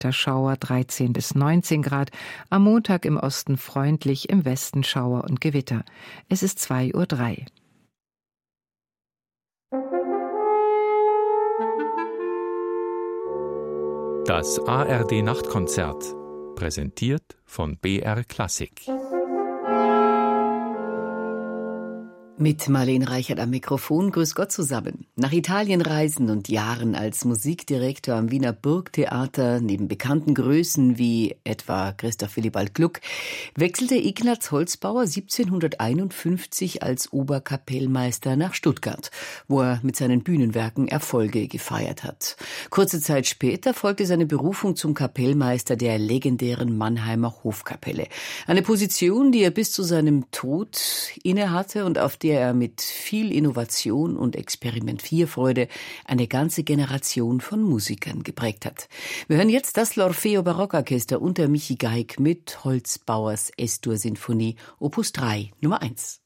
Schauer 13 bis 19 Grad, am Montag im Osten freundlich, im Westen Schauer und Gewitter. Es ist 2:03 Uhr. Das ARD-Nachtkonzert, präsentiert von BR Klassik. Mit Marlene Reichert am Mikrofon. Grüß Gott zusammen. Nach Italien reisen und Jahren als Musikdirektor am Wiener Burgtheater neben bekannten Größen wie etwa Christoph Willibald Gluck wechselte Ignaz Holzbauer 1751 als Oberkapellmeister nach Stuttgart, wo er mit seinen Bühnenwerken Erfolge gefeiert hat. Kurze Zeit später folgte seine Berufung zum Kapellmeister der legendären Mannheimer Hofkapelle. Eine Position, die er bis zu seinem Tod innehatte und auf der er mit viel Innovation und Experimentierfreude eine ganze Generation von Musikern geprägt hat. Wir hören jetzt das L'Orfeo Barockorchester unter Michi Geig mit Holzbauers S-Dur-Sinfonie Opus 3 Nummer 1.